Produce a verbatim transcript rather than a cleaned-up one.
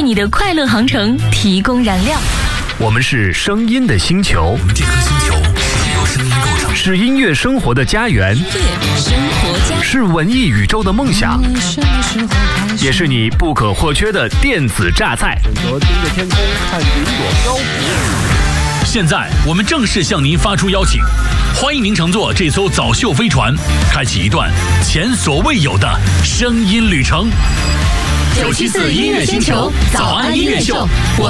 为你的快乐航程提供燃料。 我们是声音的星球， 我们这颗星球是由声音构成， 是音乐生活的家园， 音乐生活家， 是文艺宇宙的梦想，也是你不可或缺的电子榨菜。 选择盯着天空看云朵漂浮。 现在我们正式向您发出邀请，欢迎您乘坐这艘早秀飞船，开启一段前所未有的声音旅程。 九七四音乐星球早安音乐秀，我